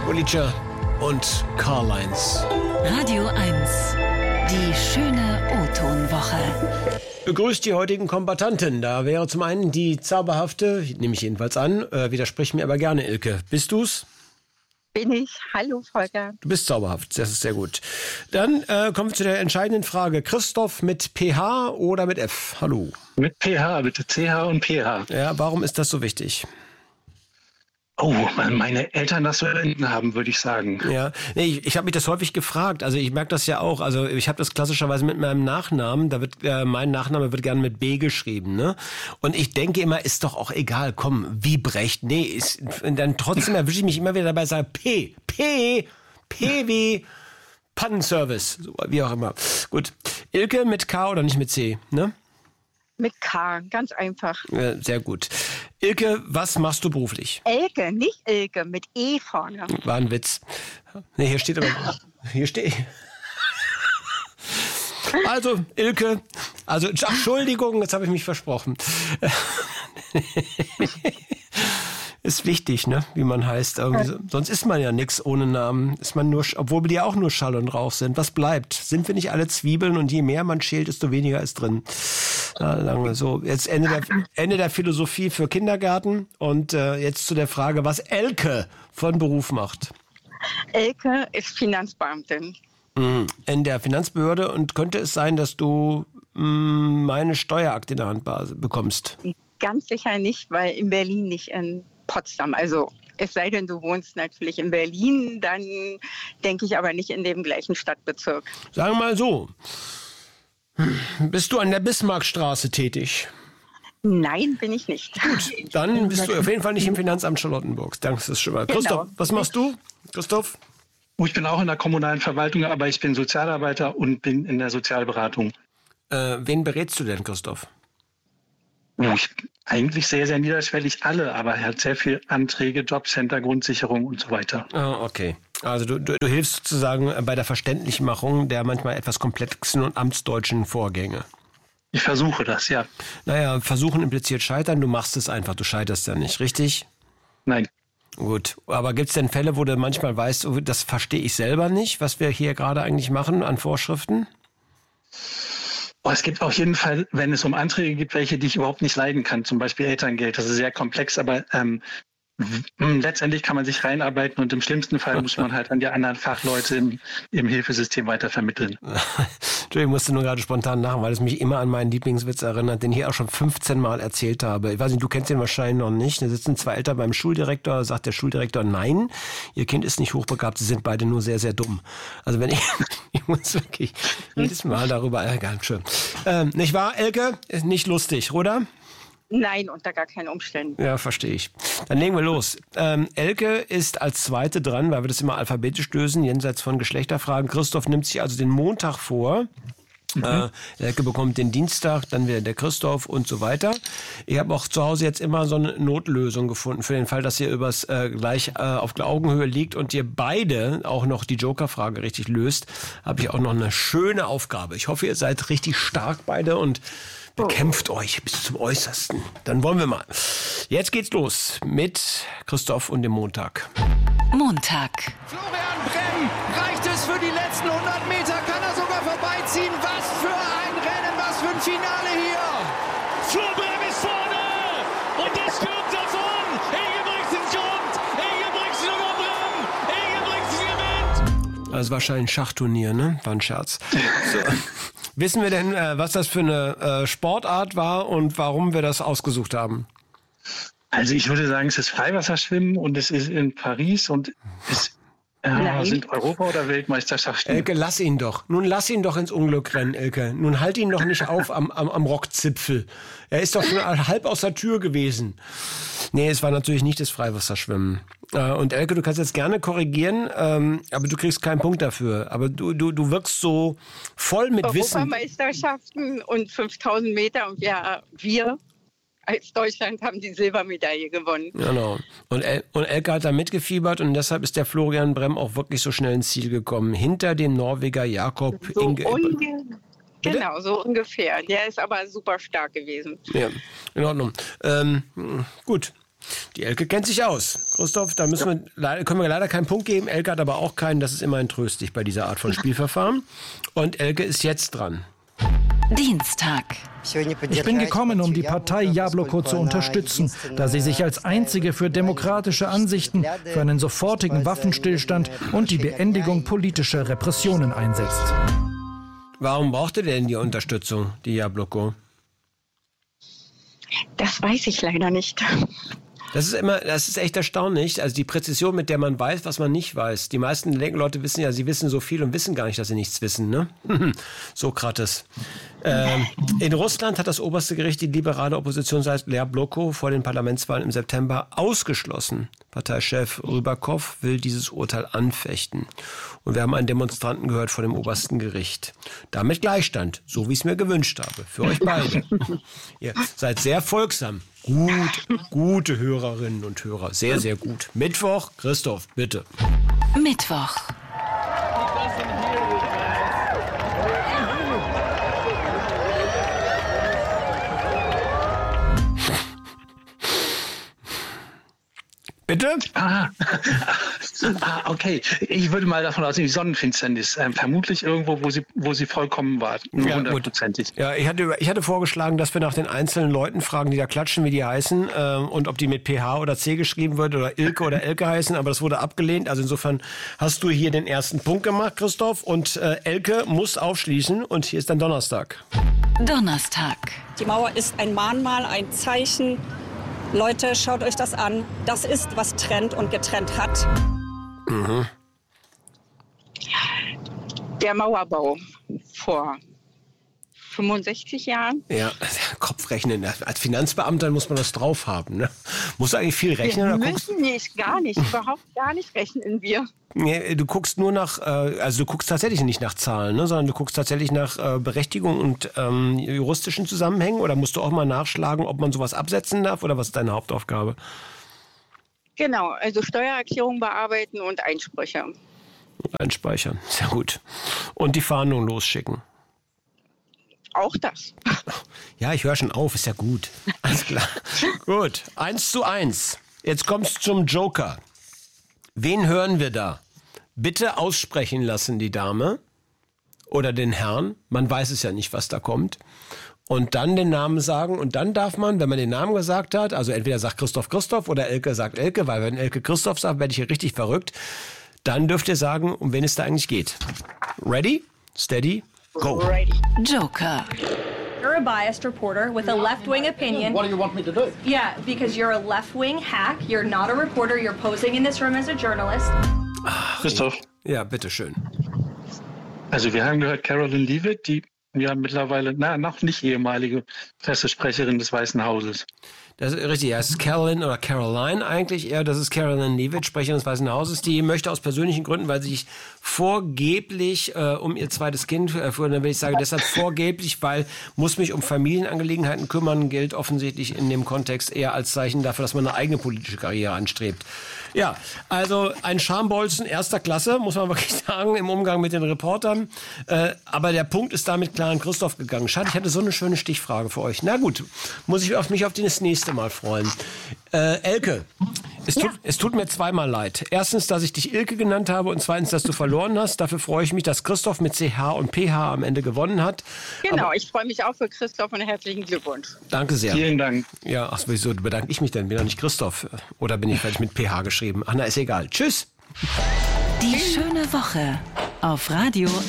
Ulitscher und Karl-Heinz. Radio 1, die schöne O-Ton-Woche. Begrüßt die heutigen Kombattanten. Da wäre zum einen die zauberhafte, nehme ich jedenfalls an, widersprich mir aber gerne, Ilke. Bist du's? Bin ich. Hallo, Volker. Du bist zauberhaft, das ist sehr gut. Dann kommen wir zu der entscheidenden Frage. Christoph mit PH oder mit F? Hallo. Mit PH, bitte. CH und PH. Ja, warum ist das so wichtig? Oh, weil meine Eltern das so erfunden haben, würde ich sagen. Ja, nee, ich habe mich das häufig gefragt. Also ich merke das ja auch. Also ich habe das klassischerweise mit meinem Nachnamen. Da wird mein Nachname wird gerne mit B geschrieben, ne? Und ich denke immer, ist doch auch egal. Komm, Wiebrecht. Nee, ist und dann trotzdem erwische ich mich immer wieder dabei, sage P wie Pannenservice, so, wie auch immer. Gut, Ilke mit K oder nicht mit C, ne? Mit K, ganz einfach. Sehr gut. Ilke, was machst du beruflich? Elke, nicht Ilke, mit E vorne. War ein Witz. Nee, hier steht aber... Hier steht... Also, Ilke, also Entschuldigung, jetzt habe ich mich versprochen. Ist wichtig, ne, wie man heißt. Sonst ist man ja nichts ohne Namen. Ist man nur, obwohl wir ja auch nur Schall und Rauch sind. Was bleibt? Sind wir nicht alle Zwiebeln und je mehr man schält, desto weniger ist drin. Ja, sagen wir so. Jetzt Ende der Philosophie für Kindergarten und jetzt zu der Frage, was Elke von Beruf macht. Elke ist Finanzbeamtin. In der Finanzbehörde, und könnte es sein, dass du meine Steuerakte in der Hand bekommst? Ganz sicher nicht, weil in Berlin, nicht in Potsdam. Also es sei denn, du wohnst natürlich in Berlin, dann denke ich aber nicht in dem gleichen Stadtbezirk. Sagen wir mal so, bist du an der Bismarckstraße tätig? Nein, bin ich nicht. Gut, dann bist du auf jeden Fall nicht im Finanzamt Charlottenburg. Danke, das ist schon mal. Christoph, Genau. was machst du? Christoph? Ich bin auch in der kommunalen Verwaltung, aber ich bin Sozialarbeiter und bin in der Sozialberatung. Wen berätst du denn, Christoph? Eigentlich sehr, sehr niederschwellig alle, aber er hat sehr viel Anträge, Jobcenter, Grundsicherung und so weiter. Ah, okay. Also du hilfst sozusagen bei der Verständlichmachung der manchmal etwas komplexen und amtsdeutschen Vorgänge. Ich versuche das, ja. Naja, versuchen impliziert scheitern, du machst es einfach, du scheiterst ja nicht, richtig? Nein. Gut, aber gibt es denn Fälle, wo du manchmal weißt, oh, das verstehe ich selber nicht, was wir hier gerade eigentlich machen an Vorschriften? Es gibt auf jeden Fall, wenn es um Anträge gibt, welche, die ich überhaupt nicht leiden kann, zum Beispiel Elterngeld. Das ist sehr komplex, aber letztendlich kann man sich reinarbeiten und im schlimmsten Fall muss man halt an die anderen Fachleute im Hilfesystem weiter vermitteln. Ich musste nur gerade spontan lachen, weil es mich immer an meinen Lieblingswitz erinnert, den ich hier auch schon 15 Mal erzählt habe. Ich weiß nicht, du kennst den wahrscheinlich noch nicht. Da sitzen zwei Eltern beim Schuldirektor, sagt der Schuldirektor, nein, ihr Kind ist nicht hochbegabt, sie sind beide nur sehr, sehr dumm. Also wenn ich muss wirklich jedes Mal darüber ärgern. Schön. Nicht wahr, Elke? Ist nicht lustig, oder? Nein, unter gar keinen Umständen. Ja, verstehe ich. Dann legen wir los. Elke ist als Zweite dran, weil wir das immer alphabetisch lösen, jenseits von Geschlechterfragen. Christoph nimmt sich also den Montag vor. Elke bekommt den Dienstag, dann wieder der Christoph und so weiter. Ich habe auch zu Hause jetzt immer so eine Notlösung gefunden für den Fall, dass ihr gleich auf der Augenhöhe liegt und ihr beide auch noch die Joker-Frage richtig löst, habe ich auch noch eine schöne Aufgabe. Ich hoffe, ihr seid richtig stark beide und bekämpft euch bis zum Äußersten. Dann wollen wir mal. Jetzt geht's los mit Christoph und dem Montag. Montag. Florian Bremm, reicht es für die letzten 100 Meter? Kann er sogar vorbeiziehen? Was für ein Rennen, was für ein Finale hier! Flo Bremm ist vorne und er stürmt davon. Ingebrigtsen kommt, Ingebrigtsen über Bremm, Ingebrigtsen gewinnt. Das ist wahrscheinlich ein Schachturnier, ne? War ein Scherz. So. Wissen wir denn, was das für eine Sportart war und warum wir das ausgesucht haben? Also ich würde sagen, es ist Freiwasserschwimmen und es ist in Paris und es sind Europa- oder Weltmeisterschaften. Elke, lass ihn doch. Nun lass ihn doch ins Unglück rennen, Elke. Nun halt ihn doch nicht auf am Rockzipfel. Er ist doch schon halb aus der Tür gewesen. Nee, es war natürlich nicht das Freiwasserschwimmen. Und Elke, du kannst jetzt gerne korrigieren, aber du kriegst keinen Punkt dafür. Aber du wirkst so voll mit Wissen. Europameisterschaften und 5000 Meter und ja, wir als Deutschland haben die Silbermedaille gewonnen. Genau. Und Elke hat da mitgefiebert und deshalb ist der Florian Bremm auch wirklich so schnell ins Ziel gekommen. Hinter dem Norweger Jakob Genau, so ungefähr. Der ist aber super stark gewesen. Ja, in Ordnung. Gut. Die Elke kennt sich aus. Christoph, da können wir leider keinen Punkt geben. Elke hat aber auch keinen. Das ist immerhin tröstlich bei dieser Art von Spielverfahren. Und Elke ist jetzt dran. Dienstag. Ich bin gekommen, um die Partei Jabloko zu unterstützen, da sie sich als einzige für demokratische Ansichten, für einen sofortigen Waffenstillstand und die Beendigung politischer Repressionen einsetzt. Warum braucht ihr denn die Unterstützung, die Jabloko? Das weiß ich leider nicht. Das ist echt erstaunlich. Also die Präzision, mit der man weiß, was man nicht weiß. Die meisten Leute wissen ja, sie wissen so viel und wissen gar nicht, dass sie nichts wissen, ne? Sokrates. In Russland hat das oberste Gericht die liberale Oppositionsseite Jabloko vor den Parlamentswahlen im September ausgeschlossen. Parteichef Rybakov will dieses Urteil anfechten. Und wir haben einen Demonstranten gehört vor dem obersten Gericht. Damit Gleichstand, so wie ich es mir gewünscht habe. Für euch beide. Ihr seid sehr folgsam. Gute Hörerinnen und Hörer. Sehr, sehr gut. Mittwoch, Christoph, bitte. Mittwoch. Bitte? Okay. Ich würde mal davon ausgehen, die Sonnenfinsternis. Vermutlich irgendwo, wo sie vollkommen war. Hundertprozentig. Ja, ich hatte vorgeschlagen, dass wir nach den einzelnen Leuten fragen, die da klatschen, wie die heißen und ob die mit PH oder C geschrieben wird oder Ilke oder Elke heißen, aber das wurde abgelehnt. Also insofern hast du hier den ersten Punkt gemacht, Christoph, und Elke muss aufschließen und hier ist dann Donnerstag. Donnerstag. Die Mauer ist ein Mahnmal, ein Zeichen. Leute, schaut euch das an. Das ist, was trennt und getrennt hat. Mhm. Der Mauerbau vor 65 Jahren. Ja, Kopfrechnen. Als Finanzbeamter muss man das drauf haben. Ne? Musst du eigentlich viel rechnen? Wir müssen nicht, gar nicht. Überhaupt gar nicht rechnen wir. Nee, du guckst nur nach, also du guckst tatsächlich nicht nach Zahlen, ne, sondern du guckst tatsächlich nach Berechtigung und juristischen Zusammenhängen, oder musst du auch mal nachschlagen, ob man sowas absetzen darf, oder was ist deine Hauptaufgabe? Genau, also Steuererklärung bearbeiten und Einsprüche. Einspeichern, sehr gut. Und die Fahndung losschicken. Auch das. Ja, ich höre schon auf, ist ja gut. Alles klar. Gut, 1:1. Jetzt kommst du zum Joker. Wen hören wir da? Bitte aussprechen lassen, die Dame oder den Herrn. Man weiß es ja nicht, was da kommt. Und dann den Namen sagen. Und dann darf man, wenn man den Namen gesagt hat, also entweder sagt Christoph Christoph oder Elke sagt Elke, weil wenn Elke Christoph sagt, werde ich hier richtig verrückt. Dann dürft ihr sagen, um wen es da eigentlich geht. Ready? Steady? Go. Ready. Joker. You're a biased reporter with a left-wing opinion. What do you want me to do? Yeah, because you're a left-wing hack. You're not a reporter. You're posing in this room as a journalist. Christoph? Ja, bitteschön. Also wir haben gehört, Carolyn Leavitt, die ja mittlerweile, noch nicht ehemalige Pressesprecherin des Weißen Hauses. Das ist richtig, ja, es ist Carolyn oder Caroline eigentlich eher, das ist Carolyn Leavitt, Sprecherin des Weißen Hauses, die möchte aus persönlichen Gründen, weil sie sich vorgeblich um ihr zweites Kind führen, dann will ich sagen, deshalb vorgeblich, weil muss mich um Familienangelegenheiten kümmern, gilt offensichtlich in dem Kontext eher als Zeichen dafür, dass man eine eigene politische Karriere anstrebt. Ja, also ein Schambolzen erster Klasse, muss man wirklich sagen, im Umgang mit den Reportern, aber der Punkt ist damit klar an Christoph gegangen. Schade, ich hatte so eine schöne Stichfrage für euch. Na gut, muss ich mich auf das nächste Mal freuen. Elke, es tut mir zweimal leid. Erstens, dass ich dich Ilke genannt habe und zweitens, dass du verloren hast. Dafür freue ich mich, dass Christoph mit CH und PH am Ende gewonnen hat. Genau, ich freue mich auch für Christoph und herzlichen Glückwunsch. Danke sehr. Vielen Dank. Ja, ach, wieso bedanke ich mich denn? Bin doch nicht Christoph. Oder bin ich vielleicht mit PH geschrieben? Ach, na, ist egal. Tschüss. Die schöne Woche auf Radio